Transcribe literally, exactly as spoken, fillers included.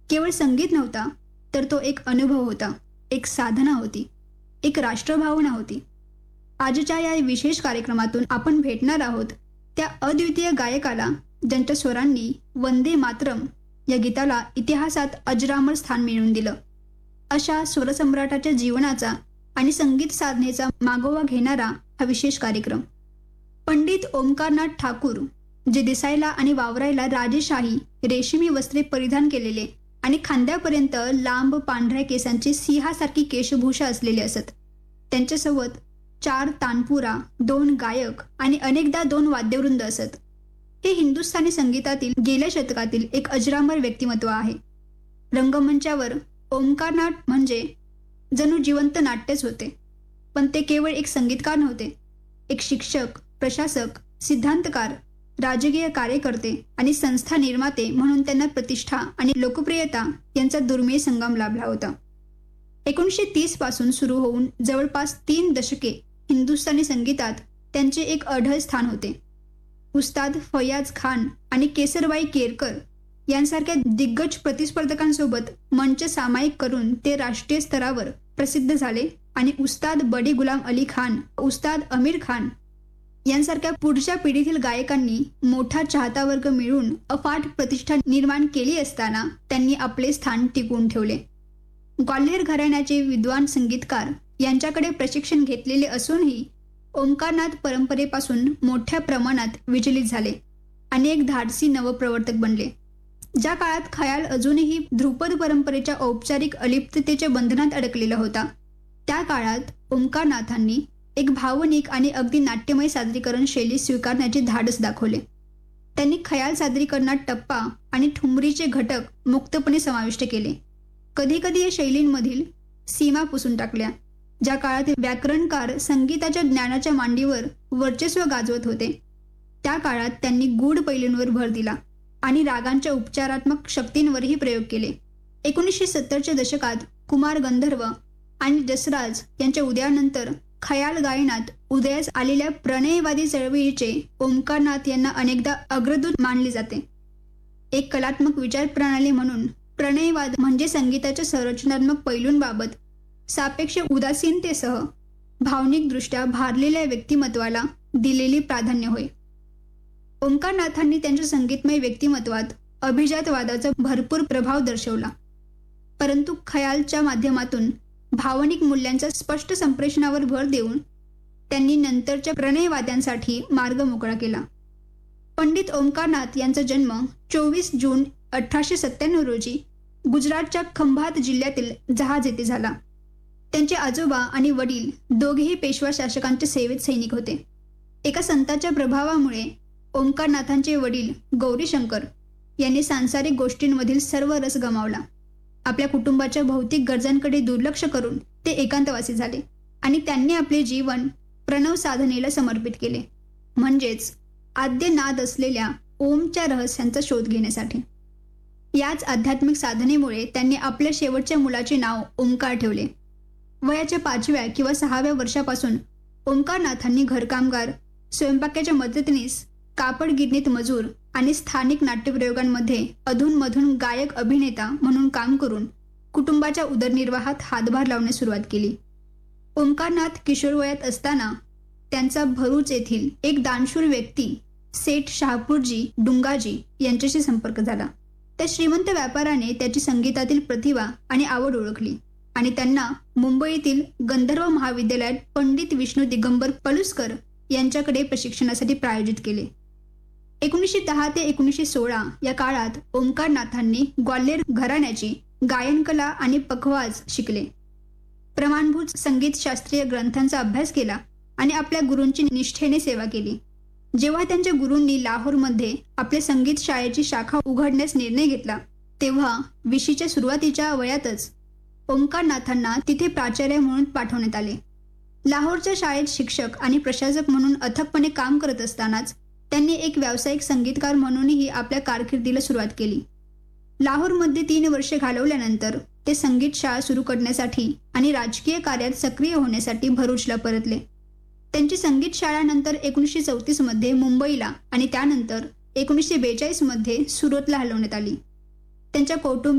केवळ संगीत नव्हता, तर तो एक अनुभव होता, एक साधना होती, एक राष्ट्रभावना होती. आजच्या या विशेष कार्यक्रमातून आपण भेटणार आहोत त्या अद्वितीय गायकाला, ज्यांच्या स्वरांनी वंदे मातरम या गीताला इतिहासात अजरामर स्थान मिळवून दिलं. अशा स्वरसम्राटाच्या जीवनाचा आणि संगीत साधनेचा मागोवा घेणारा हा विशेष कार्यक्रम. पंडित ओमकारनाथ ठाकूर, जे दिसायला आणि वावरायला राजेशाही रेशमी वस्त्रे परिधान केलेले आणि खांद्यापर्यंत लांब पांढऱ्या केसांची सिंहासारखी केशभूषा असलेले असत. त्यांच्यासोबत चार तानपुरा, दोन गायक आणि अनेकदा दोन वाद्यवृंद असत. हे हिंदुस्थानी संगीतातील गेल्या शतकातील एक अजरामर व्यक्तिमत्व आहे. रंगमंचावर ओमकारनाथ म्हणजे जणू जिवंत नाट्यच होते. पण ते केवळ एक संगीतकार नव्हते. एक शिक्षक, प्रशासक, सिद्धांतकार, राजकीय कार्यकर्ते आणि संस्था निर्माते म्हणून त्यांना प्रतिष्ठा आणि लोकप्रियता यांचा दुर्मिळ संगम लाभला होता. एकोणीसशे तीस पासून सुरू होऊन जवळपास तीन दशके हिंदुस्थानी संगीतात त्यांचे एक अढळ स्थान होते. उस्ताद फयाज खान आणि केसरबाई केरकर यांसारख्या दिग्गज प्रतिस्पर्धकांसोबत मंच सामायिक करून ते राष्ट्रीय स्तरावर प्रसिद्ध झाले आणि उस्ताद बडे गुलाम अली खान, उस्ताद आमिर खान यांसारख्या पुढच्या पिढीतील गायकांनी मोठा चाहता वर्ग मिळून अफाट प्रतिष्ठा निर्माण केली असताना त्यांनी आपले स्थान टिकवून ठेवले. ग्वाल्हेर घराण्याचे विद्वान संगीतकार यांच्याकडे प्रशिक्षण घेतलेले असूनही ओमकारनाथ परंपरेपासून मोठ्या प्रमाणात विचलित झाले आणि एक धाडसी नवप्रवर्तक बनले. ज्या काळात खयाल अजूनही ध्रुपद परंपरेच्या औपचारिक अलिप्ततेच्या बंधनात अडकलेला होता, त्या काळात ओमकारनाथांनी एक भावनिक आणि अगदी नाट्यमय सादरीकरण शैली स्वीकारण्याचे धाडस दाखवले. त्यांनी खयाल सादरीकरणात टप्पा आणि ठुमरीचे घटक मुक्तपणे समाविष्ट केले. कधी कधी या शैलींमधील सीमा पुसून टाकल्या. ज्या काळात व्याकरणकार संगीताच्या ज्ञानाच्या मांडीवर वर्चस्व गाजवत होते, त्या काळात त्यांनी गूढ पैलूंवर भर दिला आणि रागांच्या उपचारात्मक शक्तींवरही प्रयोग केले. एकोणीसशे सत्तरच्या दशकात कुमार गंधर्व आणि जसराज यांच्या उदयानंतर खयाल गायनात उदयास आलेल्या प्रणयवादी चळवळीचे ओमकारनाथ यांना अनेकदा अग्रदूत मानले जाते. एक कलात्मक विचार प्रणाली म्हणून प्रणयवाद म्हणजे संगीताच्या संरचनात्मक पैलूंबाबत सापेक्ष उदासीनतेसह भावनिकदृष्ट्या भारलेल्या व्यक्तिमत्वाला दिलेली प्राधान्य होय. ओमकारनाथांनी त्यांच्या संगीतमय व्यक्तिमत्वात अभिजातवादाचा भरपूर प्रभाव दर्शवला, परंतु खयालच्या माध्यमातून भावनिक मूल्यांच्या स्पष्ट संप्रेषणावर भर देऊन त्यांनी नंतरच्या प्रणयवाद्यांसाठी मार्ग मोकळा केला. पंडित ओमकारनाथ यांचा जन्म चोवीस जून अठराशे सत्त्याण्णव रोजी गुजरातच्या खंभात जिल्ह्यातील जहाज येथे झाला. त्यांचे आजोबा आणि वडील दोघेही पेशवा शासकांच्या सेवेत सैनिक होते. एका संतांच्या प्रभावामुळे ओमकारनाथांचे वडील गौरीशंकर यांनी सांसारिक गोष्टींमधील सर्व रस गमावला. आपल्या कुटुंबाच्या भौतिक गरजांकडे दुर्लक्ष करून ते एकांतवासी झाले आणि त्यांनी आपले जीवन प्रणव साधनेला समर्पित केले, म्हणजेच आद्य नाद असलेल्या ओमच्या रहस्यांचा शोध घेण्यासाठी. याच आध्यात्मिक साधनेमुळे त्यांनी आपल्या शेवटच्या मुलाचे नाव ओमकार ठेवले. वयाच्या पाचव्या किंवा सहाव्या वर्षापासून ओमकारनाथांनी घरकामगार, स्वयंपाकाच्या मदतीनेस, कापड गिरणीत मजूर आणि स्थानिक नाट्यप्रयोगांमध्ये अधूनमधून गायक अभिनेता म्हणून काम करून कुटुंबाच्या उदरनिर्वाहात हातभार लावण्यास सुरुवात केली. ओमकारनाथ किशोरवयात असताना त्यांचा भरूच येथील एक दानशूर व्यक्ती सेठ शहापूरजी डुंगाजी यांच्याशी संपर्क झाला. त्या श्रीमंत व्यापाराने त्याची संगीतातील प्रतिभा आणि आवड ओळखली आणि त्यांना मुंबईतील गंधर्व महाविद्यालयात पंडित विष्णू दिगंबर पलुसकर यांच्याकडे प्रशिक्षणासाठी प्रायोजित केले. एकोणीसशे दहा ते एकोणीसशे सोळा या काळात ओमकारनाथांनी ग्वाल्हेर घराण्याची गायनकला आणि पखवाज शिकले. प्रमाणभूत संगीत शास्त्रीय ग्रंथांचा अभ्यास केला आणि आपल्या गुरूंची निष्ठेने सेवा केली. जेव्हा त्यांच्या गुरूंनी लाहोरमध्ये आपल्या संगीत शाळेची शाखा उघडण्यास निर्णय घेतला, तेव्हा विशीच्या सुरुवातीच्या वयातच ओमकारनाथांना तिथे प्राचार्य म्हणून पाठवण्यात आले. लाहोरच्या शाळेत शिक्षक आणि प्रशासक म्हणून अथकपणे काम करत असतानाच त्यांनी एक व्यावसायिक संगीतकार म्हणूनही आपल्या कारकिर्दीला सुरुवात केली. लाहोरमध्ये तीन वर्षे घालवल्यानंतर ते संगीत शाळा सुरू करण्यासाठी आणि राजकीय कार्यात सक्रिय होण्यासाठी भरूचला परतले. त्यांची संगीत शाळानंतर एकोणीसशे चौतीस मध्ये मुंबईला आणि त्यानंतर एकोणीसशे बेचाळीस मध्ये सुरतला हलवण्यात आली. त्यांच्या कौटुंबिक